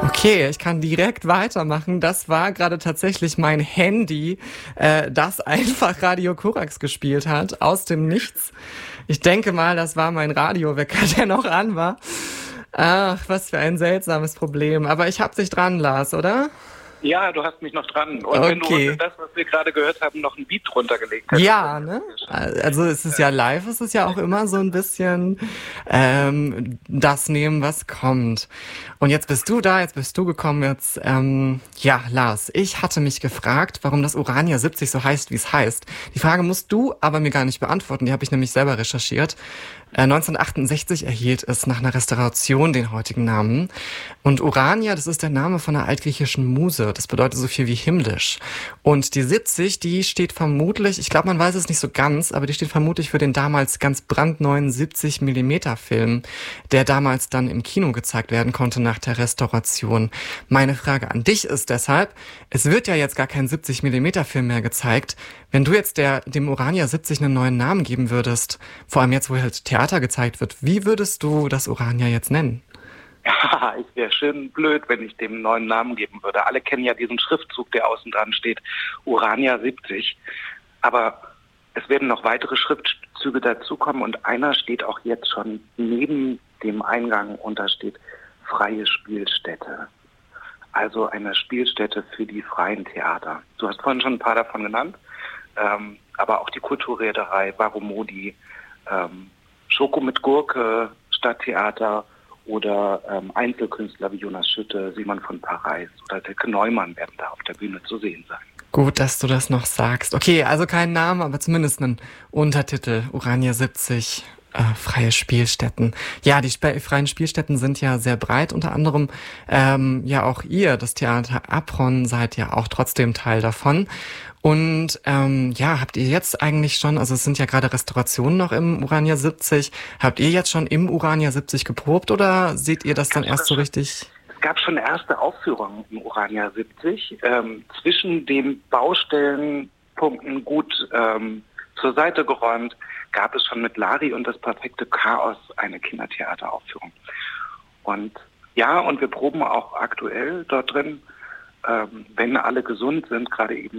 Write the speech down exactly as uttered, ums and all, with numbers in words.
Okay, ich kann direkt weitermachen. Das war gerade tatsächlich mein Handy, äh, das einfach Radio Korax gespielt hat, aus dem Nichts. Ich denke mal, das war mein Radiowecker, der noch an war. Ach, was für ein seltsames Problem. Aber ich hab dich dran, Lars, oder? Ja, du hast mich noch dran. Und Okay. wenn du unter das, was wir gerade gehört haben, noch ein Beat drunter gelegt hättest. Ja, ne? Also es ist ja live, es ist ja auch immer so ein bisschen ähm, das nehmen, was kommt. Und jetzt bist du da, jetzt bist du gekommen, jetzt, ähm, ja, Lars, ich hatte mich gefragt, warum das Urania siebzig so heißt, wie es heißt. Die Frage musst du aber mir gar nicht beantworten, die habe ich nämlich selber recherchiert. Äh, neunzehnhundertachtundsechzig erhielt es nach einer Restauration den heutigen Namen. Und Urania, das ist der Name von einer altgriechischen Muse. Das bedeutet so viel wie himmlisch. Und die siebzig, die steht vermutlich, ich glaube, man weiß es nicht so ganz, aber die steht vermutlich für den damals ganz brandneuen siebzig Millimeter Film, der damals dann im Kino gezeigt werden konnte nach der Restauration. Meine Frage an dich ist deshalb, es wird ja jetzt gar kein siebzig Millimeter Film mehr gezeigt. Wenn du jetzt der, dem Urania siebzig einen neuen Namen geben würdest, vor allem jetzt, wo halt Theater gezeigt wird, wie würdest du das Urania jetzt nennen? Ja, ich wäre schön blöd, wenn ich dem einen neuen Namen geben würde. Alle kennen ja diesen Schriftzug, der außen dran steht, Urania siebzig. Aber es werden noch weitere Schriftzüge dazukommen und einer steht auch jetzt schon neben dem Eingang und da steht freie Spielstätte. Also eine Spielstätte für die freien Theater. Du hast vorhin schon ein paar davon genannt, ähm, aber auch die Kulturreederei, Baromodi, ähm, Schoko mit Gurke, Stadttheater oder ähm, Einzelkünstler wie Jonas Schütte, Simon von Parijs oder Silke Neumann werden da auf der Bühne zu sehen sein. Gut, dass du das noch sagst. Okay, also keinen Namen, aber zumindest einen Untertitel. Urania siebzig, äh, freie Spielstätten. Ja, die Sp- freien Spielstätten sind ja sehr breit. Unter anderem ähm, ja auch ihr, das Theater Apron, seid ja auch trotzdem Teil davon. Und ähm, ja, habt ihr jetzt eigentlich schon, also es sind ja gerade Restaurationen noch im Urania siebzig, habt ihr jetzt schon im Urania siebzig geprobt oder seht ihr das dann erst so richtig? Es gab schon erste Aufführungen im Urania siebzig, ähm, zwischen den Baustellenpunkten gut ähm, zur Seite geräumt, gab es schon mit Lari und das perfekte Chaos eine Kindertheateraufführung. Und ja, und wir proben auch aktuell dort drin, ähm, wenn alle gesund sind, gerade eben